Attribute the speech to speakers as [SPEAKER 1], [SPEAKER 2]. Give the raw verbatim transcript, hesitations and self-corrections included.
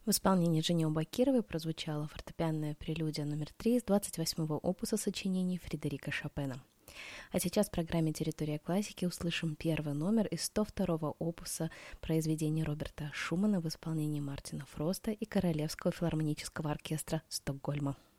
[SPEAKER 1] В исполнении Дженни Бакировой прозвучала фортепианная прелюдия номер три из двадцать восьмого опуса сочинений Фредерика Шопена. А сейчас в программе «Территория классики» услышим первый номер из сто второго опуса произведения Роберта Шумана в исполнении Мартина Фроста и Королевского филармонического оркестра Стокгольма.